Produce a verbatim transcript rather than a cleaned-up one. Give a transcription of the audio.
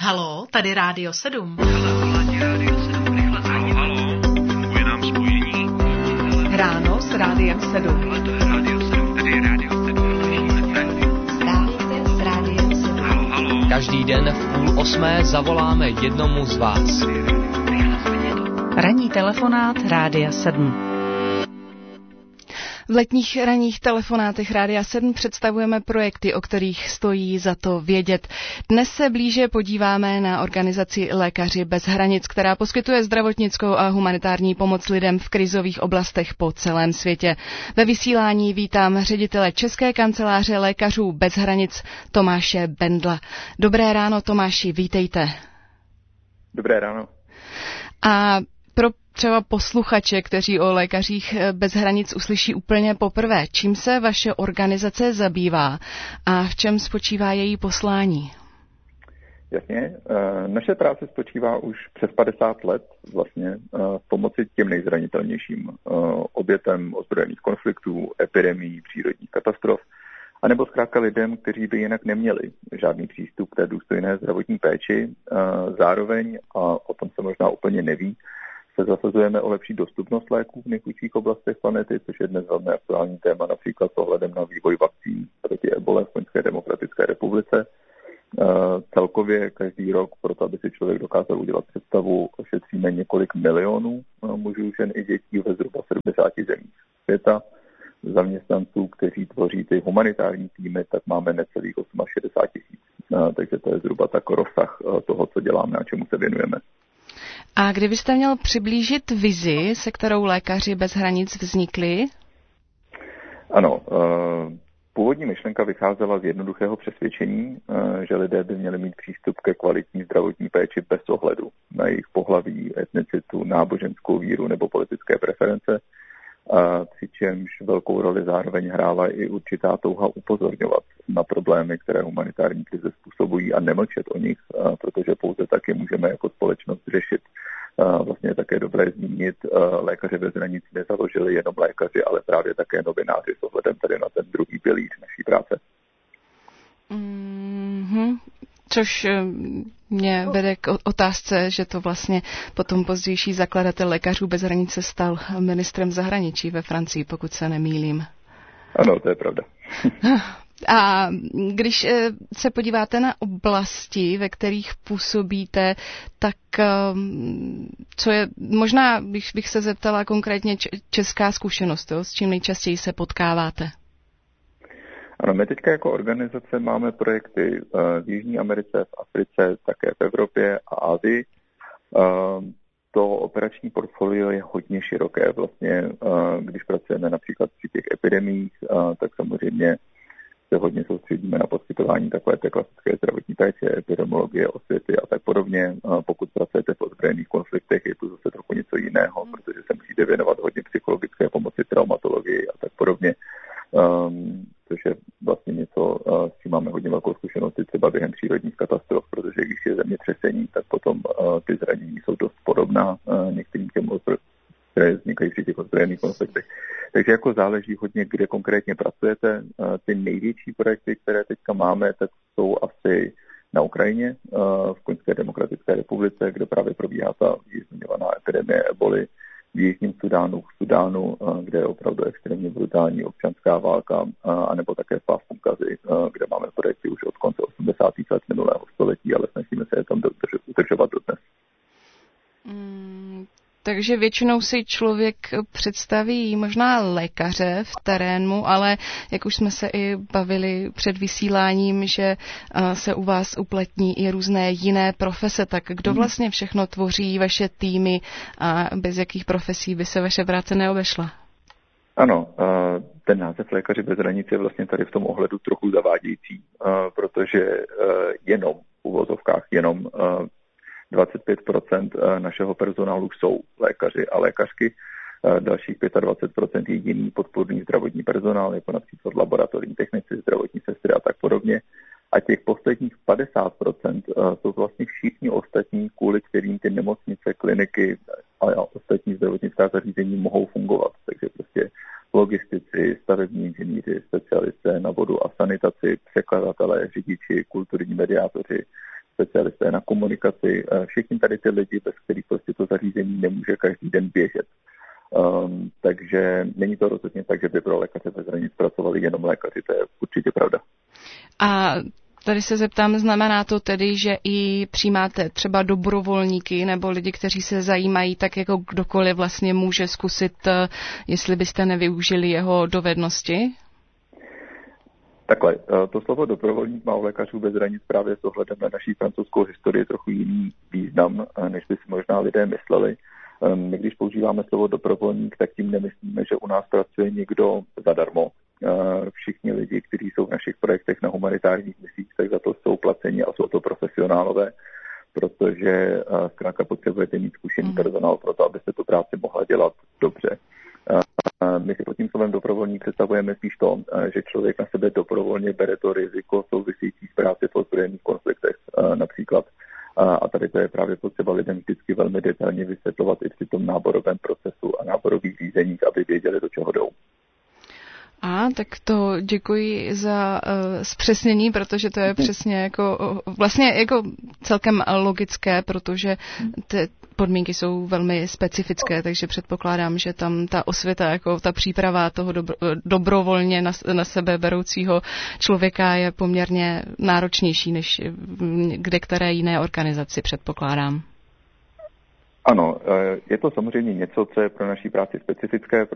Halo, tady Rádio sedm. Halo, funguje nám spojení. Ráno s Rádiem sedm. Rádio sedm, tady je Rádio sedm. Dálnice s Rádiem sedm. Halo, halo. Každý den v půl osmé zavoláme jednomu z vás. Ranní telefonát Rádia sedm. V letních ranních telefonátech Rádia sedm představujeme projekty, o kterých stojí za to vědět. Dnes se blíže podíváme na organizaci Lékaři bez hranic, která poskytuje zdravotnickou a humanitární pomoc lidem v krizových oblastech po celém světě. Ve vysílání vítám ředitele České kanceláře Lékařů bez hranic Tomáše Bendla. Dobré ráno, Tomáši, vítejte. Dobré ráno. A pro třeba posluchače, kteří o Lékařích bez hranic uslyší úplně poprvé, čím se vaše organizace zabývá a v čem spočívá její poslání? Jasně, naše práce spočívá už přes padesát let vlastně v pomoci těm nejzranitelnějším obětem ozbrojených konfliktů, epidemií, přírodních katastrof, anebo zkrátka lidem, kteří by jinak neměli žádný přístup k té důstojné zdravotní péči. Zároveň, a o tom se možná úplně neví, se zasazujeme o lepší dostupnost léků v nejchudších oblastech planety, což je dnes velmi aktuální téma, například s ohledem na vývoj vakcín proti ebole v Konžské demokratické republice. Uh, celkově každý rok, proto aby si člověk dokázal udělat představu, ošetříme několik milionů uh, mužů, žen i dětí ve zhruba sedmdesáti zemích světa. Zaměstnanců, kteří tvoří ty humanitární týmy, tak máme necelých šedesát osm tisíc. Uh, takže to je zhruba tak rozsah uh, toho, co děláme a čemu se věnujeme. A kdybyste měl přiblížit vizi, se kterou Lékaři bez hranic vznikli? Ano, původní myšlenka vycházela z jednoduchého přesvědčení, že lidé by měli mít přístup ke kvalitní zdravotní péči bez ohledu na jejich pohlaví, etnicitu, náboženskou víru nebo politické preference, přičemž velkou roli zároveň hrála i určitá touha upozorňovat na problémy, které humanitární krize způsobují a nemlčet o nich, protože pouze tak je můžeme jako společnost řešit. Vlastně je také dobré zmínit, Lékaři bez hranic nezaložili jenom lékaři, ale právě také novináři s ohledem tady na ten druhý pilíř naší práce. Mm-hmm. Což mě vede k otázce, že to vlastně potom pozdější zakladatel Lékařů bez hranic se stal ministrem zahraničí ve Francii, pokud se nemýlím. Ano, to je pravda. A když se podíváte na oblasti, ve kterých působíte, tak co je, možná bych, bych se zeptala konkrétně česká zkušenost, jo, s čím nejčastěji se potkáváte? Ano, my teďka jako organizace máme projekty v Jižní Americe, v Africe, také v Evropě a Asii. To operační portfolio je hodně široké. Vlastně, když pracujeme například při těch epidemiích, tak samozřejmě se hodně soustředíme na poskytování takové té klasické zdravotní péče, epidemiologie, osvěty a tak podobně. Pokud pracujete v ozbrojených konfliktech, je to zase trochu něco jiného, protože se musíte věnovat hodně psychologické pomoci, traumatologii a tak podobně. Um, což je vlastně něco, uh, s čím máme hodně velkou zkušenost třeba během přírodních katastrof, protože když je zemětřesení, tak potom uh, ty zranění jsou dost podobná uh, některým těm ozbrojeným, které vznikají při těch ozbrojených konfliktech. Takže jako záleží hodně, kde konkrétně pracujete. Uh, ty největší projekty, které teďka máme, tak jsou asi na Ukrajině, uh, v Konžské demokratické republice, kde právě probíhá ta zmiňovaná epidemie eboli, v Jižním Sudánu, v Sudánu, kde je opravdu extrémně brutální občanská válka, anebo také v Pásmu Gazy, kde máme projekty už od konce osmdesátých let minulého století, ale snažíme se je tam udržovat dodnes. Mm, takže většinou si člověk představí možná lékaře v terénu, ale jak už jsme se i bavili před vysíláním, že se u vás uplatní i různé jiné profese, tak kdo vlastně všechno tvoří vaše týmy a bez jakých profesí by se vaše práce neobešla? Ano, ten název Lékaři bez hranic je vlastně tady v tom ohledu trochu zavádějící, protože jenom v uvozovkách jenom dvacet pět procent našeho personálu jsou lékaři a lékařky, dalších dvacet pět procent je jiný podpůrný zdravotní personál, jako například laboratorní technici, zdravotní sestry a tak podobně. A těch posledních padesát procent jsou vlastně všichni ostatní, kvůli kterým ty nemocnice, kliniky a ostatní zdravotnická zařízení mohou fungovat. Takže prostě logistici, stavební inženýři, specialisté na vodu a sanitaci, překladatelé, řidiči, kulturní mediátoři, specialisté na komunikaci, všichni tady ty lidi, bez kterých prostě to zařízení nemůže každý den běžet. Um, takže není to rozhodně tak, že by pro Lékaře bez hranic pracovali jenom lékaři, to je určitě pravda. A tady se zeptám, znamená to tedy, že i přijímáte třeba dobrovolníky nebo lidi, kteří se zajímají, tak jako kdokoliv vlastně může zkusit, jestli byste nevyužili jeho dovednosti? Takhle, to slovo dobrovolník má u Lékařů bez hranic právě s ohledem na naší francouzskou historii trochu jiný význam, než by si možná lidé mysleli. My, když používáme slovo dobrovolník, tak tím nemyslíme, že u nás pracuje někdo zadarmo. Všichni lidi, kteří jsou v našich projektech na humanitárních misích, tak za to jsou placeni a jsou to profesionálové, protože zkrátka potřebujete mít zkušený personál pro to, abyste tu práci mohla dělat dobře. My si pod tím slovem dobrovolník představujeme spíš to, že člověk na sebe dobrovolně bere to riziko související s práci v ozbrojených konfliktech například. A tady to je právě potřeba lidem vždycky velmi detailně vysvětlovat i při tom náborovém procesu a náborových řízeních, aby věděli, do čeho jdou. A tak to děkuji za uh, zpřesnění, protože to je přesně jako uh, vlastně jako celkem logické, protože ty podmínky jsou velmi specifické, takže předpokládám, že tam ta osvěta, jako ta příprava toho dobro, dobrovolně na, na sebe beroucího člověka je poměrně náročnější než kde které jiné organizaci, předpokládám. Ano, je to samozřejmě něco, co je pro naší práci specifické,